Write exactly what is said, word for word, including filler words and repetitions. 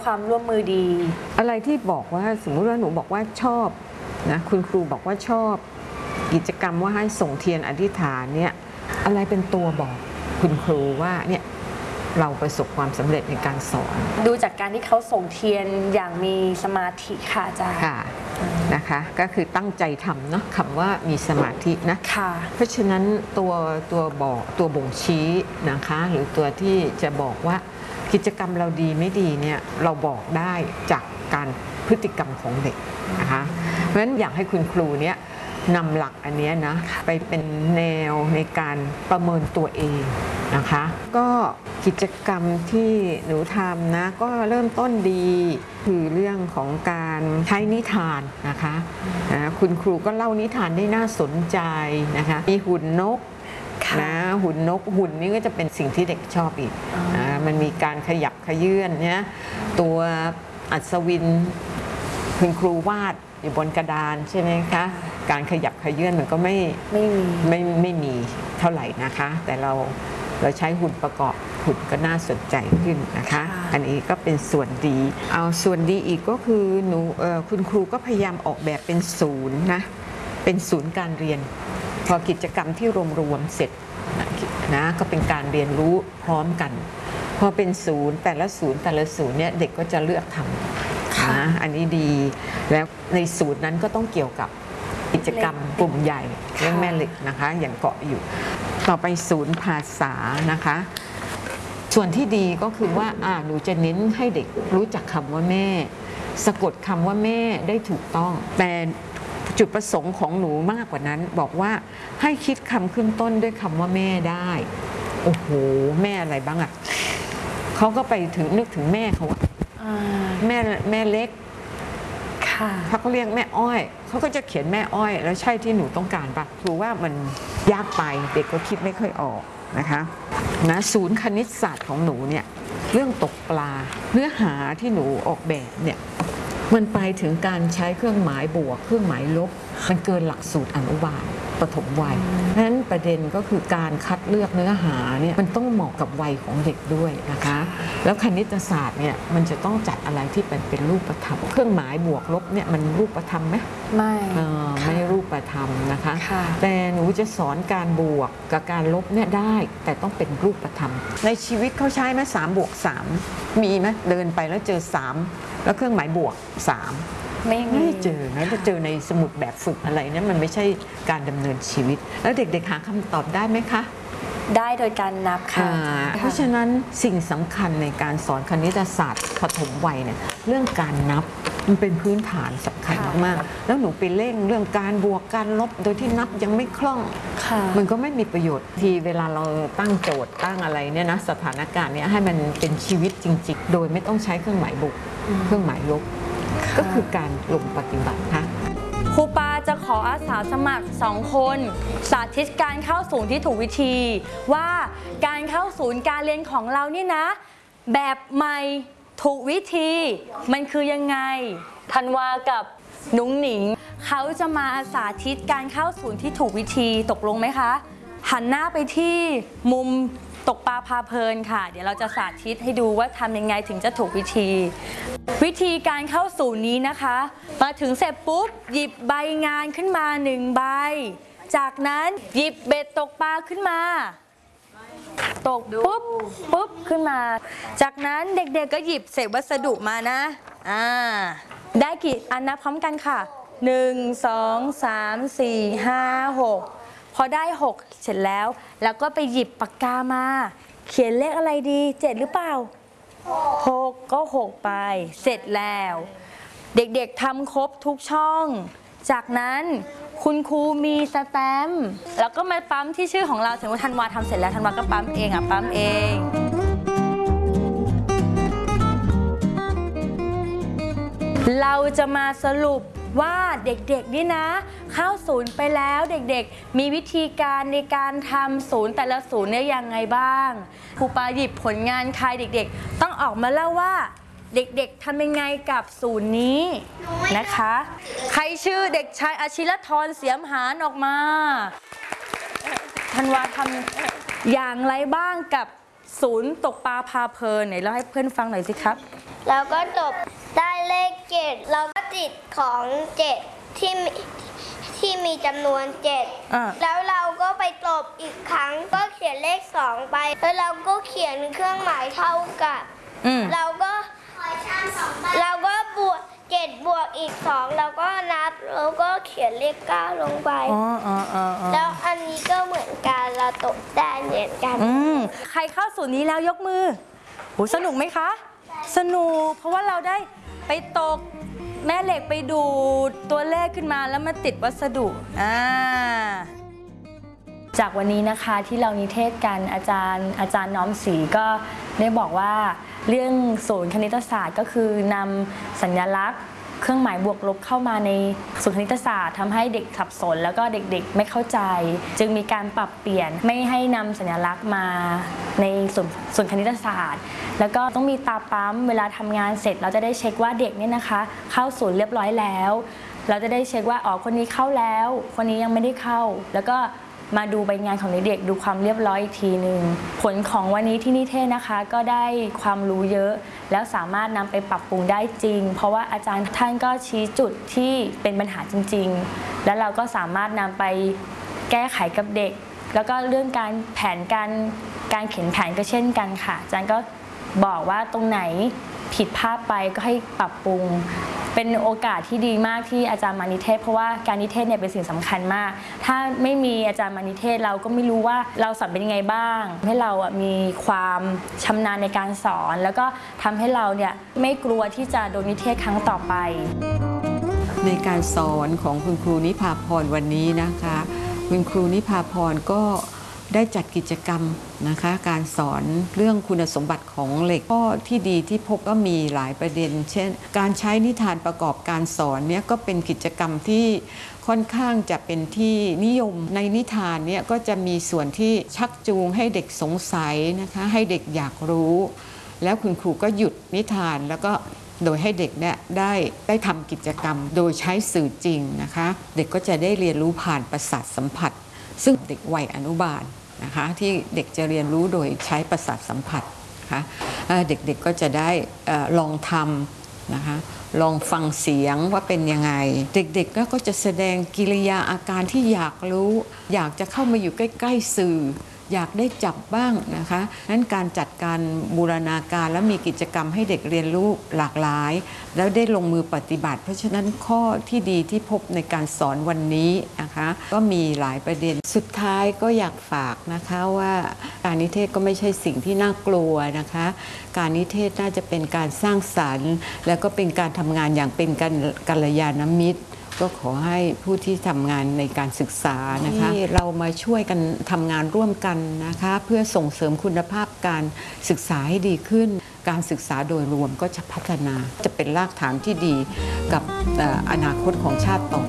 ความร่วมมือดีอะไรที่บอกว่าสมมุติว่าหนูบอกว่าชอบนะคุณครูบอกว่าชอบกิจกรรมว่าให้ส่งเทียนอธิษฐานเนี่ยอะไรเป็นตัวบอกคุณครูว่าเนี่ยเราประสบความสำเร็จในการสอนดูจากการที่เขาส่งเทียนอย่างมีสมาธิค่ะอาจารย์ค่ะนะคะก็คือตั้งใจทำเนาะคำว่ามีสมาธินะค่ะเพราะฉะนั้นตัวตัวบอกตัวบ่งชี้นะคะหรือตัวที่จะบอกว่ากิจกรรมเราดีไม่ดีเนี่ยเราบอกได้จากการพฤติกรรมของเด็กนะคะเพราะฉะนั้นอยากให้คุณครูเนี่ยนำหลักอันนี้นะไปเป็นแนวในการประเมินตัวเองนะคะก็กิจกรรมที่หนูทำนะก็เริ่มต้นดีคือเรื่องของการใช้นิทานนะคะนะคุณครูก็เล่านิทานได้น่าสนใจนะคะมีหุ่นนกนะหุ่นนกหุ่นนี้ก็จะเป็นสิ่งที่เด็กชอบอีกนะมันมีการขยับขยื่นเนี่ยตัวอัศวินคุณครูวาดอยู่บนกระดานใช่ไหมคะการขยับขยื่นมันก็ไม่ไม่มีไม่ไม่มีเท่าไหร่นะคะแต่เราเราใช้หุ่นประกอบหุ่นก็น่าสนใจขึ้นนะคะอันนี้ก็เป็นส่วนดีเอาส่วนดีอีกก็คือหนูคุณครูก็พยายามออกแบบเป็นศูนย์นะเป็นศูนย์การเรียนพอกิจกรรมที่รวมๆเสร็จนะก็เป็นการเรียนรู้พร้อมกันพอเป็นศูนย์แต่ละศูนย์แต่ละศูนย์เนี่ยเด็กก็จะเลือกทำนะอันนี้ดีแล้วในศูนย์นั้นก็ต้องเกี่ยวกับกิจกรรมกลุ่มใหญ่เรื่องแม่เหล็กนะคะอย่างเกาะอยู่ต่อไปศูนย์ภาษานะคะส่วนที่ดีก็คือว่าอ่าหนูจะเน้นให้เด็กรู้จักคำว่าแม่สะกดคำว่าแม่ได้ถูกต้องแต่จุดประสงค์ของหนูมากกว่านั้นบอกว่าให้คิดคำขึ้นต้นด้วยคำว่าแม่ได้โอ้โหแม่อะไรบ้างอ่ะเขาก็ไปถึงนึกถึงแม่เขาแม่แม่เล็กถ้าเขาเรียกแม่อ้อยเขาก็จะเขียนแม่อ้อยแล้วใช่ที่หนูต้องการปะครูว่ามันยากไปเด็กก็คิดไม่ค่อยออกนะคะนะศูนย์คณิตศาสตร์ของหนูเนี่ยเรื่องตกปลาเนื้อหาที่หนูออกแบบเนี่ยมันไปถึงการใช้เครื่องหมายบวกเครื่องหมายลบมันเกินหลักสูตรอนุบาลประถมวัยเพราะฉะนั้นประเด็นก็คือการคัดเลือกเนื้อหาเนี่ยมันต้องเหมาะกับวัยของเด็กด้วยนะคะแล้วคณิตศาสตร์เนี่ยมันจะต้องจัดอะไรที่เป็นเป็นรูปธรรมเครื่องหมายบวกลบเนี่ยมันรูปธรรมไหมไม่ไม่รูปธรรมนะคะแต่หนูจะสอนการบวกกับการลบเนี่ยได้แต่ต้องเป็นรูปธรรมในชีวิตเขาใช้ไหมสามบวกสามมีไหมเดินไปแล้วเจอสามแล้วเครื่องหมายบวกสามไม่ไม่เจอนะจะเจอในสมุดแบบฝึกอะไรเนี่ยมันไม่ใช่การดำเนินชีวิตแล้วเด็กๆหาคำตอบได้ไหมคะได้โดยการนับค่ะเพราะฉะนั้นสิ่งสำคัญในการสอนคณิตศาสตร์ปฐมวัยเนี่ยเรื่องการนับมันเป็นพื้นฐานสำคัญมากๆแล้วหนูไปเร่งเรื่องการบวกการลบโดยที่นับยังไม่คล่องมันก็ไม่มีประโยชน์ที่เวลาเราตั้งโจทย์ตั้งอะไรเนี่ยนะสถานการณ์เนี้ยให้มันเป็นชีวิตจริงๆโดยไม่ต้องใช้เครื่องหมายบวกเครื่องหมายลบก็คือการลงปฏิบัติค่ะครูปาจะขออาสาสมัครสองคนสาธิตการเข้าศูนย์ที่ถูกวิธีว่าการเข้าศูนย์การเรียนของเรานี่นะแบบใหม่ถูกวิธีมันคือยังไงธันวากับนุ้งหนิงเขาจะมาสาธิตการเข้าศูนย์ที่ถูกวิธีตกลงไหมคะหันหน้าไปที่มุมตกปลาพาเพลินค่ะเดี๋ยวเราจะสาธิตให้ดูว่าทำยังไงถึงจะถูกวิธีวิธีการเข้าศูนย์นี้นะคะมาถึงเสร็จปุ๊บหยิบใบงานขึ้นมาหนึ่งใบจากนั้นหยิบเบ็ดตกปลาขึ้นมาตกปุ๊บปุ๊บขึ้นมาจากนั้นเด็กๆก็หยิบเศษวัสดุมานะอ่าได้กี่อันนับพร้อมกันค่ะหนึ่ง สอง สาม สี่ ห้า หกพอได้หกเสร็จแล้วแล้วก็ไปหยิบปากกามาเขียนเลขอะไรดีเจ็ดหรือเปล่าหกก็หกไปเสร็จแล้วเด็กๆทำครบทุกช่องจากนั้นคุณครูมีสแตมป์แล้วก็มาปั๊มที่ชื่อของเราถึงว่าธันวาทำเสร็จแล้วธันวาก็ปั๊มเองอ่ะปั๊มเองเราจะมาสรุปว่าเด็กๆนี่นะเข้าศูนย์ไปแล้วเด็กๆมีวิธีการในการทำศูนย์แต่ละศูนย์เนี่ยยังไงบ้างครูปาหยิบผลงานใครเด็กๆต้องออกมาเล่าว่าเด็กๆทำยังไงกับศูนย์นี้นะคะใครชื่อเด็กชายอาชิรธรเสียมหานออกมาธันวาทำอย่างไรบ้างกับศูนย์ตกปลาพาเพลินไหนเล่าให้เพื่อนฟังหน่อยสิครับเราก็ตบได้เลขเจ็ดเราก็ติดของเจ็ดที่มีที่มีจำนวนเจ็ดอ่าแล้วเราก็ไปตบอีกครั้งก็เขียนเลขสองไป แล้วเราก็เขียนเครื่องหมายเท่ากับอืมเราก็เราก็บวกเจ็ดบวกอีกสองเราก็นับแล้วก็เขียนเลขเก้าลงไปอ๋ออ๋ออ๋ออ๋อแล้วอันนี้ก็เหมือนกันเราตบได้เหมือนกันอืมใครเข้าศูนย์นี้แล้วยกมือโหสนุกไหมคะ สนุกเพราะว่าเราได้ไปตกแม่เหล็กไปดูตัวเลขขึ้นมาแล้วมาติดวัสดุอ่าจากวันนี้นะคะที่เรานิเทศกันอาจารย์อาจารย์น้อมศรีก็ได้บอกว่าเรื่องศูนย์คณิตศาสตร์ก็คือนำสัญลักษณ์ เครื่องหมายบวกลบเข้ามาในศูนย์คณิตศาสตร์ทำให้เด็กสับสนแล้วก็เด็กๆไม่เข้าใจ จึงมีการปรับเปลี่ยนไม่ให้นำสัญลักษณ์มาในศูนย์ศูนย์คณิตศาสตร์ แล้วก็ต้องมีตาปั๊มเวลาทำงานเสร็จเราจะได้เช็คว่าเด็กเนี่ยนะคะเข้าศูนย์เรียบร้อยแล้ว เราจะได้เช็คว่าอ๋อคนนี้เข้าแล้ว คนนี้ยังไม่ได้เข้า แล้วก็มาดูใบงานของเด็กๆดูความเรียบร้อยอีกทีหนึ่งผลของวันนี้ที่นิเทศนะคะก็ได้ความรู้เยอะ แล้วสามารถนำไปปรับปรุงได้จริง เพราะว่าอาจารย์ท่านก็ชี้จุดที่เป็นปัญหาจริงๆ แล้วเราก็สามารถนำไปแก้ไขกับเด็ก แล้วก็เรื่องการแผนการการเขียนแผนก็เช่นกันค่ะอาจารย์ก็บอกว่าตรงไหนผิดพลาดไปก็ให้ปรับปรุง เป็นโอกาสที่ดีมากที่อาจารย์มานิเทศเพราะว่าการนิเทศเนี่ยเป็นสิ่งสำคัญมาก ถ้าไม่มีอาจารย์มานิเทศเราก็ไม่รู้ว่าเราสอนเป็นยังไงบ้างให้เราอ่ะมีความชำนาญในการสอน แล้วก็ทำให้เราเนี่ยไม่กลัวที่จะโดนนิเทศครั้งต่อไปในการสอนของคุณครูนิพาพรวันนี้นะคะคุณครูนิพาพรก็ได้จัดกิจกรรมนะคะการสอนเรื่องคุณสมบัติของเหล็กข้อที่ดีที่พบก็มีหลายประเด็น เช่นการใช้นิทานประกอบการสอนเนี่ยก็เป็นกิจกรรมที่ค่อนข้างจะเป็นที่นิยมในนิทานเนี่ยก็จะมีส่วนที่ชักจูงให้เด็กสงสัยนะคะให้เด็กอยากรู้ แล้วคุณครูก็หยุดนิทานแล้วก็โดยให้เด็กเนี่ยได้ได้ทำกิจกรรมโดยใช้สื่อจริงนะคะเด็กก็จะได้เรียนรู้ผ่านประสาทสัมผัสซึ่งเด็กวัยอนุบาลนะคะที่เด็กจะเรียนรู้โดยใช้ประสาทสัมผัสนะคะเด็กๆ ก, ก็จะได้ลองทำนะคะลองฟังเสียงว่าเป็นยังไงเด็กๆ ก็จะแสดงกิริยาอาการที่อยากรู้อยากจะเข้ามาอยู่ใกล้ๆสื่ออยากได้จับบ้างนะคะนั้นการจัดการบูรณาการและมีกิจกรรมให้เด็กเรียนรู้หลากหลายแล้วได้ลงมือปฏิบัติเพราะฉะนั้นข้อที่ดีที่พบในการสอนวันนี้นะคะก็มีหลายประเด็นสุดท้ายก็อยากฝากนะคะว่าการนิเทศก็ไม่ใช่สิ่งที่น่ากลัวนะคะการนิเทศน่าจะเป็นการสร้างสรรค์แล้วก็เป็นการทำงานอย่างเป็นกัลยาณมิตรก็ขอให้ผู้ที่ทำงานในการศึกษานะคะที่เรามาช่วยกันทำงานร่วมกันนะคะเพื่อส่งเสริมคุณภาพการศึกษาให้ดีขึ้นการศึกษาโดยรวมก็จะพัฒนาจะเป็นรากฐานที่ดีกับอนาคตของชาติต่อ